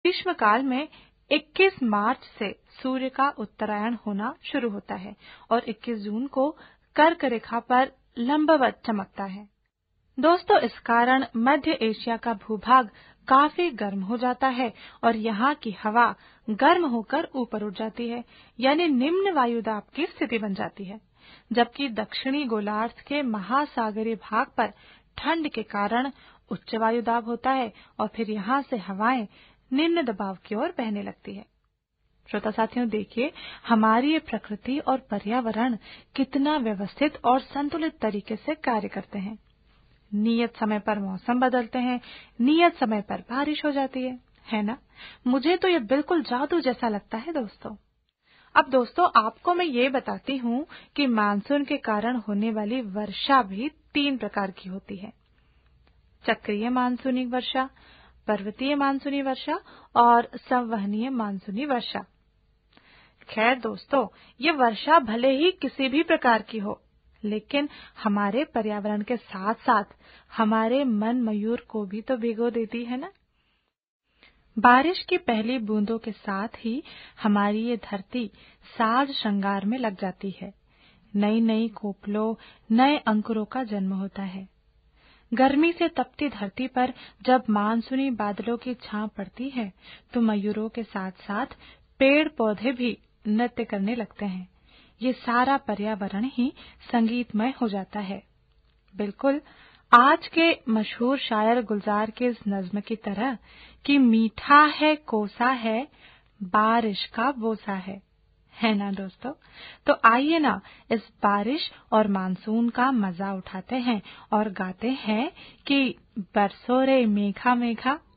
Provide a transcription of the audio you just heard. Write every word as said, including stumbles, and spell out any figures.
ग्रीष्म काल में इक्कीस मार्च से सूर्य का उत्तरायण होना शुरू होता है और इक्कीस जून को कर्क रेखा पर लंबवत चमकता है। दोस्तों, इस कारण मध्य एशिया का भूभाग काफी गर्म हो जाता है और यहाँ की हवा गर्म होकर ऊपर उठ जाती है, यानी निम्न वायुदाब की स्थिति बन जाती है, जबकि दक्षिणी गोलार्ध के महासागरीय भाग पर ठंड के कारण उच्च वायुदाब होता है और फिर यहाँ से हवाएं निम्न दबाव की ओर बहने लगती है। श्रोता साथियों, देखिए हमारी ये प्रकृति और पर्यावरण कितना व्यवस्थित और संतुलित तरीके से कार्य करते हैं। नियत समय पर मौसम बदलते हैं, नियत समय पर बारिश हो जाती है, है ना? मुझे तो ये बिल्कुल जादू जैसा लगता है दोस्तों। अब दोस्तों, आपको मैं ये बताती हूँ कि मानसून के कारण होने वाली वर्षा भी तीन प्रकार की होती है। चक्रीय मानसूनी वर्षा, पर्वतीय मानसूनी वर्षा और संवहनीय मानसूनी वर्षा। खैर दोस्तों, ये वर्षा भले ही किसी भी प्रकार की हो, लेकिन हमारे पर्यावरण के साथ साथ हमारे मन मयूर को भी तो भिगो देती है ना। बारिश की पहली बूंदों के साथ ही हमारी ये धरती साज श्रृंगार में लग जाती है। नई नई कोपलों, नए अंकुरों का जन्म होता है। गर्मी से तपती धरती पर जब मानसूनी बादलों की छां पड़ती है तो मयूरों के साथ साथ पेड़ पौधे भी नृत्य करने लगते हैं। ये सारा पर्यावरण ही संगीतमय हो जाता है। बिल्कुल आज के मशहूर शायर गुलजार के इस नज्म की तरह कि मीठा है कोसा है, बारिश का बोसा है, है ना दोस्तों? तो आइए ना इस बारिश और मानसून का मजा उठाते हैं और गाते हैं कि बरसो रे मेघा मेघा,